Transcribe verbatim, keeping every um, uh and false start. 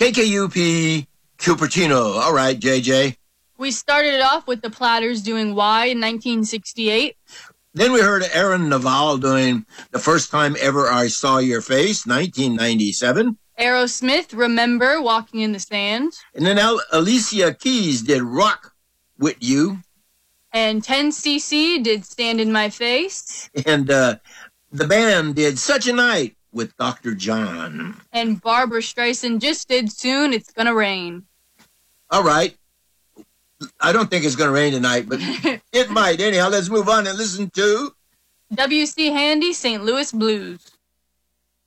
K K U P, Cupertino. All right, J J. We started it off with the Platters doing Why in nineteen sixty-eight. Then we heard Aaron Naval doing The First Time Ever I Saw Your Face, nineteen ninety-seven. Aerosmith, Remember, Walking in the Sand. And then Al- Alicia Keys did Rock With You. And ten C C did Stand in My Face. And uh, the band did Such a Night with Doctor John. And Barbara Streisand just did Soon It's Gonna Rain. All right. I don't think it's going to rain tonight, but it might. Anyhow, let's move on and listen to W C Handy, Saint Louis Blues.